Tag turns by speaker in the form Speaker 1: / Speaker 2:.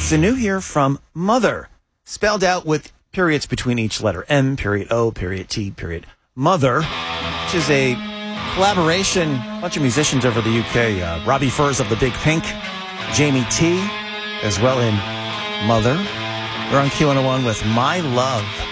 Speaker 1: It's a new here from Mother, spelled out with periods between each letter. M, period, O, period, T, period. Mother, which is a collaboration, a bunch of musicians over the UK. Robbie Furs of the Big Pink, Jamie T, as well in Mother. We're on Q101 with My Love.